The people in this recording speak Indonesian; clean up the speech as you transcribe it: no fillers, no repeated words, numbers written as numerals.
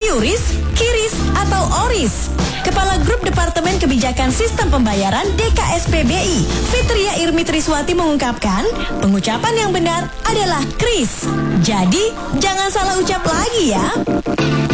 QRIS, KIRIS, atau ORIS? Kepala Grup Departemen Kebijakan Sistem Pembayaran DKSPBI, Fitria Irmi Triswati mengungkapkan, pengucapan yang benar adalah KRIS. Jadi, jangan salah ucap lagi ya.